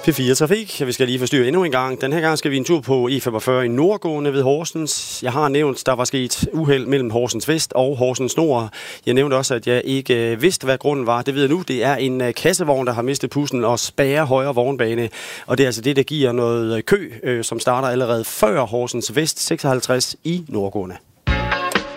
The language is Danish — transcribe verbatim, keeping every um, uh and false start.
P fire Trafik. Vi skal lige forstyrre endnu en gang. Den her gang skal vi en tur på E femogfyrre i Nordgående ved Horsens. Jeg har nævnt, der var sket uheld mellem Horsens Vest og Horsens Nord. Jeg nævnte også, at jeg ikke vidste, hvad grunden var. Det ved jeg nu. Det er en kassevogn, der har mistet pusten og spærrer højre vognbane. Og det er altså det, der giver noget kø, som starter allerede før Horsens Vest seksoghalvtreds i Nordgående.